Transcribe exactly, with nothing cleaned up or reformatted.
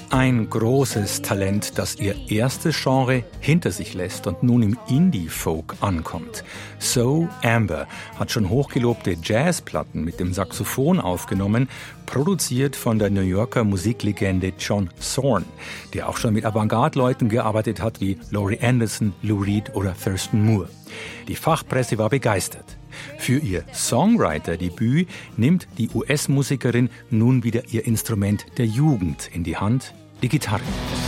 Ein großes Talent, das ihr erstes Genre hinter sich lässt und nun im Indie-Folk ankommt. So Amber hat schon hochgelobte Jazzplatten mit dem Saxophon aufgenommen, produziert von der New Yorker Musiklegende John Zorn, der auch schon mit Avantgarde-Leuten gearbeitet hat wie Laurie Anderson, Lou Reed oder Thurston Moore. Die Fachpresse war begeistert. Für ihr Songwriter-Debüt nimmt die U S-Musikerin nun wieder ihr Instrument der Jugend in die Hand, die Gitarre.